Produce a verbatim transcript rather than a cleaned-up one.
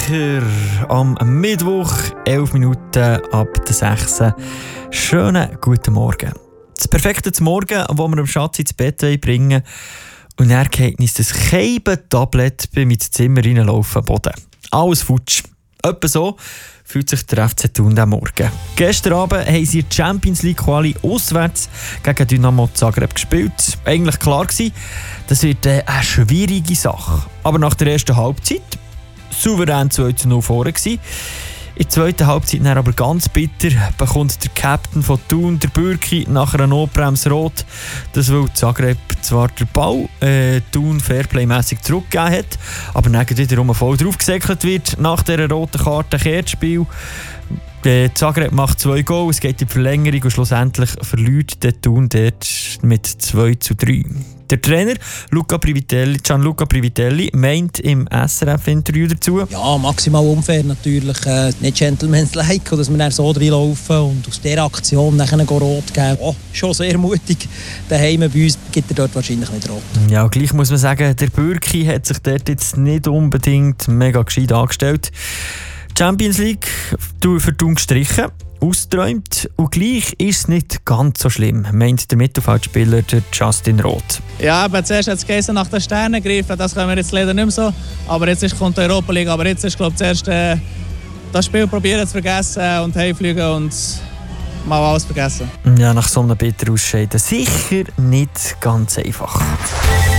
Kicker am Mittwoch, elf Minuten ab der sechs. Schönen guten Morgen. Das perfekte zum Morgen, wo wir am Schatz ins Bett bringen wollen. Und dann geht uns das Keiben-Tablett bei mir ins Zimmer reinlaufen, Boden. Alles futsch. Etwa so fühlt sich der F C Thun am Morgen. Gestern Abend haben sie die Champions League Quali auswärts gegen Dynamo Zagreb gespielt. Eigentlich klar gewesen, das wird eine schwierige Sache. Aber nach der ersten Halbzeit souverän zwei zu null vorne gewesen. In der zweiten Halbzeit dann aber ganz bitter bekommt der Captain von Thun, der Bürki, nach einer Notbremse rot. Das weil Zagreb zwar den Ball äh, Thun fairplaymässig zurückgegeben hat, aber dann wiederum voll drauf gesäckelt wird nach dieser roten Karte Kehrtspiel. Äh, Zagreb macht zwei Goals, es geht in die Verlängerung und schlussendlich verliert der Thun dort mit zwei zu drei. Der Trainer Luca Privitelli, Gianluca Privitelli meint im S R F-Interview dazu: Ja, maximal unfair natürlich, äh, nicht gentleman's-like, dass wir dann so reinlaufen und aus dieser Aktion nachher rot geben. Oh, schon sehr mutig. Daheim bei uns gibt er dort wahrscheinlich nicht rot. Ja, gleich muss man sagen, der Bürki hat sich dort jetzt nicht unbedingt mega gescheit angestellt. Champions League für Thun gestrichen, ausgeträumt und gleich ist es nicht ganz so schlimm, meint der Mittelfeldspieler der Justin Roth. Ja, aber zuerst hat es geheißen, nach den Sternen greifen, das können wir jetzt leider nicht mehr so. Aber jetzt ist, kommt die Europa League, aber jetzt ist, glaube ich, zuerst äh, das Spiel probieren zu vergessen und heimfliegen und mal alles vergessen. Ja, nach so einem bitteren Ausscheiden sicher nicht ganz einfach.